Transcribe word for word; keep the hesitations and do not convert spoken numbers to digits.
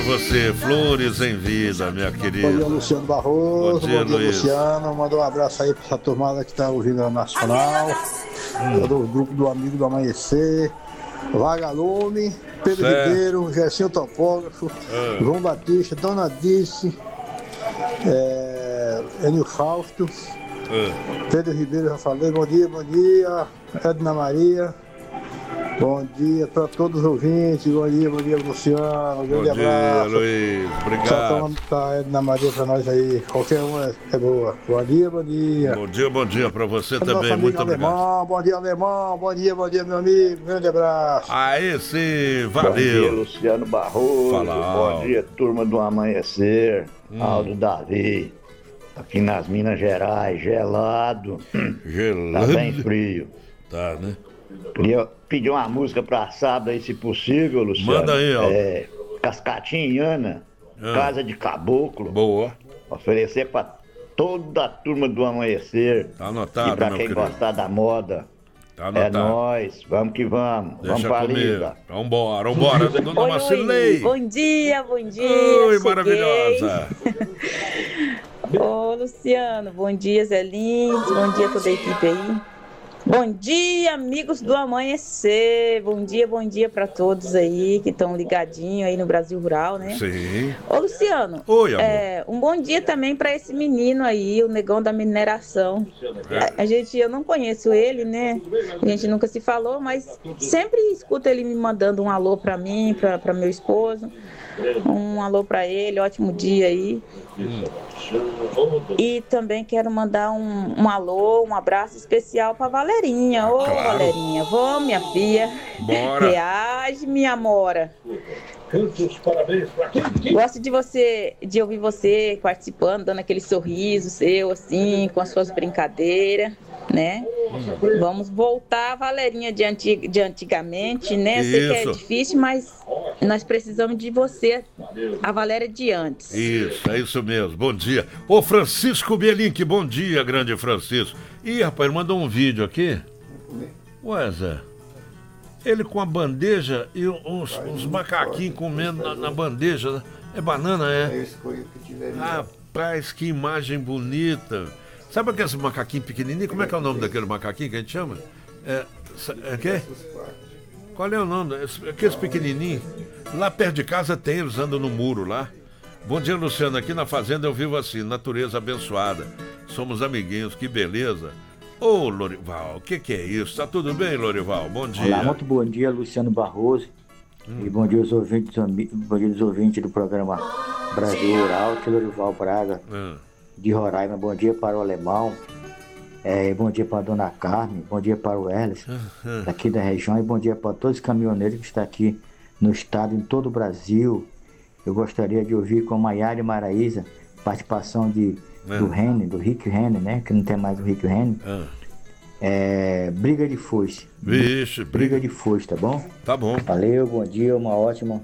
Você, flores em vida, minha querida. Bom dia, Luciano Barroso. Bom dia, Bom dia, Luiz. Luciano. Manda um abraço aí pra essa turmada que tá ouvindo a Nacional. Hum. Do grupo do Amigo do Amanhecer. Vagalume, Pedro certo. Ribeiro, Gersinho Topógrafo, é. João Batista, Dona Dice, é, Enio Fausto, é. Pedro Ribeiro, já falei. Bom dia, bom dia. Edna Maria. Bom dia para todos os ouvintes, bom dia, bom dia, Luciano, um grande bom dia, abraço. Luiz, obrigado. Só tá Edna Maria para nós aí, qualquer um é, é boa. Bom dia, bom dia. Bom dia, bom dia para você também, muito obrigado. Alemão, bom dia, Alemão, bom dia, bom dia, meu amigo, grande abraço. Aí sim, valeu. Bom dia, Luciano Barroso, Fala, bom dia, turma do Amanhecer, hum. Aldo Davi, aqui nas Minas Gerais, gelado, gelado, tá bem frio. Tá, né? Queria pedir uma música pra sábado aí, se possível, Luciano. Manda aí, ó. É, Cascatinhana, ah. Casa de Caboclo. Boa. Oferecer pra toda a turma do Amanhecer. Tá anotado, e pra meu quem querido. gostar da moda. Tá anotado. É nóis, vamos que vamos. Deixa vamos pra comigo. liga. Vambora, vambora. Dona Oi, Marcilei. bom dia, bom dia. Oi, cheguei. maravilhosa. Ô, Luciano, bom dia, Zé Lins, bom dia a toda a equipe aí. Bom dia, amigos do Amanhecer. Bom dia, bom dia para todos aí que estão ligadinhos aí no Brasil Rural, né? Sim. Ô, Luciano. Oi, amor. É, um bom dia também para esse menino aí, o negão da mineração. É. A, a gente, eu não conheço ele, né? A gente nunca se falou, mas sempre escuto ele me mandando um alô para mim, para meu esposo. Um alô para ele, ótimo dia aí. Hum. E também quero mandar um, um alô, um abraço especial para Valerinha. Ô, claro. Valerinha, vamos, minha filha. Bora. Reage, minha mora. Gosto de você, de ouvir você participando, dando aquele sorriso seu, assim, com as suas brincadeiras, né? Hum. Vamos voltar a Valerinha de, antig- de antigamente, né? Sei que é difícil, mas nós precisamos de você, a Valéria de antes. Isso, é isso mesmo. Bom dia. Ô, Francisco Bielink, bom dia, grande Francisco. Ih, rapaz, ele mandou um vídeo aqui. Ué, Zé. Ele com a bandeja e uns, uns macaquinhos comendo na, na bandeja. É banana, é? Rapaz, que imagem bonita. Sabe aqueles macaquinhos pequenininhos? Como é que é o nome daquele macaquinho que a gente chama? É, é quê? Qual é o nome? Aqueles pequenininhos. Lá perto de casa tem, eles andam no muro lá. Bom dia, Luciano. Aqui na fazenda eu vivo assim, natureza abençoada. Somos amiguinhos, que beleza. Ô, Lorival, o que que é isso? Tá tudo bem, Lorival? Bom dia. Olá, muito bom dia, Luciano Barroso. Hum. E bom dia aos ouvintes, bom dia aos ouvintes do programa Brasil Rural, que é Lorival Braga, hum. de Roraima. Bom dia para o Alemão. É, bom dia para a Dona Carmen. Bom dia para o Erles, uhum. daqui da região. E bom dia para todos os caminhoneiros que estão aqui no estado, em todo o Brasil. Eu gostaria de ouvir com a Maiara e Maraísa, participação de, é. do Rene, do Rick Rene, né? Que não tem mais o Rick Rene. É. É, briga de foice. Vixe, briga. briga de foice, tá bom? Tá bom. Valeu, bom dia, uma ótima